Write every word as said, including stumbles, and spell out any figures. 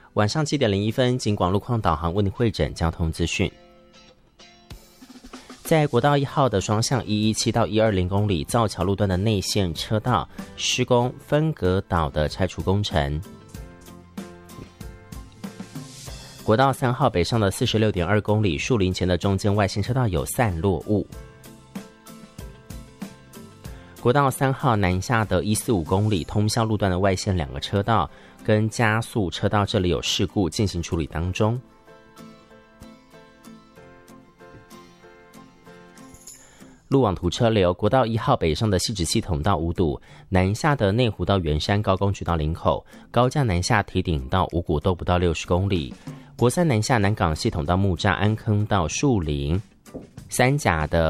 晚上七点零一分，警广路况导航为您会诊交通资讯。在国道一号的双向一一七到一二零公里造桥路段的内线车道施工分隔岛的拆除工程。国道三号北上的四十六点二公里树林前的中间外线车道有散落物。国道三号南下的一四五公里通霄路段的外线两个车道跟加速车道这里有事故进行处理当中。路网图车流，国道一号北上的汐止系统到五堵，南下的内湖到圆山，高工局到林口，高架南下堤顶到五股都不到六十公里。国三南下南港系统到木栅，安坑到树林，三甲的